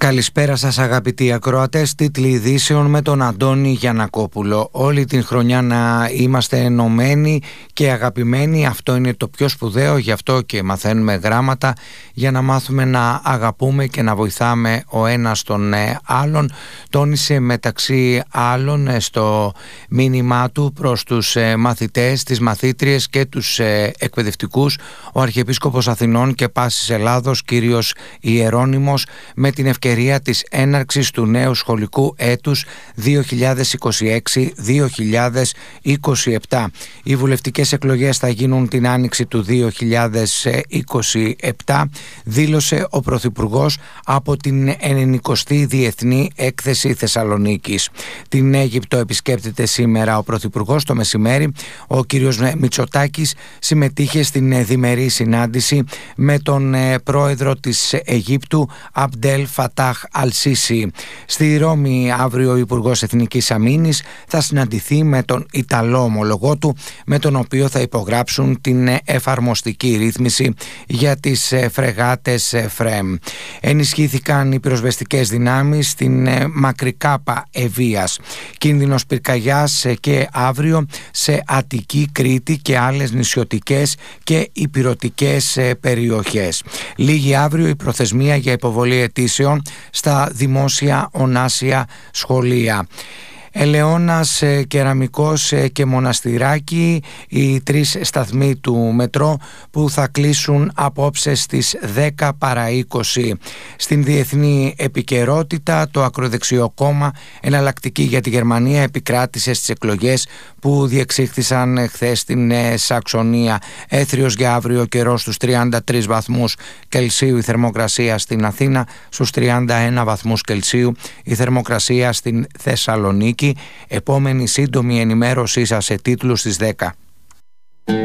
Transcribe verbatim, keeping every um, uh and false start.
Καλησπέρα σας αγαπητοί ακροατές, τίτλοι ειδήσεων με τον Αντώνη Γιαννακόπουλο. Όλη την χρονιά να είμαστε ενωμένοι και αγαπημένοι, αυτό είναι το πιο σπουδαίο, γι' αυτό και μαθαίνουμε γράμματα για να μάθουμε να αγαπούμε και να βοηθάμε ο ένας τον άλλον. Τόνισε μεταξύ άλλων στο μήνυμά του προς τους μαθητές, τις μαθήτριες και τους εκπαιδευτικούς ο Αρχιεπίσκοπος Αθηνών και Πάσης Ελλάδος, κύριος Ιερώνυμος, με την ευκαιρία της έναρξης του νέου σχολικού έτους δύο χιλιάδες είκοσι έξι δύο χιλιάδες είκοσι επτά. Οι βουλευτικές εκλογές θα γίνουν την άνοιξη του δύο χιλιάδες είκοσι επτά, δήλωσε ο Πρωθυπουργός από την ενενηκοστή Διεθνή Έκθεση Θεσσαλονίκης. Την Αίγυπτο επισκέπτεται σήμερα ο Πρωθυπουργός το μεσημέρι. Ο κύριος Μητσοτάκης συμμετείχε στην διμερή συνάντηση με τον πρόεδρο της Αιγύπτου Αμπντέλ Φατάχ Αλ-Σίσι. Στη Ρώμη αύριο ο Υπουργός Εθνικής Αμήνης θα συναντηθεί με τον Ιταλό ομολογό του, με τον οποίο θα υπογράψουν την εφαρμοστική ρύθμιση για τις φρεγάτες ΦΡΕΜ. Ενισχύθηκαν οι πυροσβεστικές δυνάμεις στην Μακρικάπα Ευβοίας. Κίνδυνος πυρκαγιάς και αύριο σε Αττική, Κρήτη και άλλες νησιωτικές και ηπειρωτικές περιοχές. Λίγη αύριο η προθεσμία για υποβολή αιτήσεων στα δημόσια ονάσια σχολεία. Ελαιώνας, Κεραμικός και Μοναστηράκι, οι τρεις σταθμοί του μετρό που θα κλείσουν απόψε στις δέκα παρά είκοσι. Στην διεθνή επικαιρότητα, το ακροδεξιό κόμμα Εναλλακτική για τη Γερμανία επικράτησε στις εκλογές που διεξήχθησαν χθες στην Σαξονία. Έθριος για αύριο καιρό στους τριάντα τρεις βαθμούς Κελσίου η θερμοκρασία στην Αθήνα, στους τριάντα ένα βαθμούς Κελσίου η θερμοκρασία στην Θεσσαλονίκη. Επόμενη σύντομη ενημέρωσή σας σε τίτλους στις δέκα.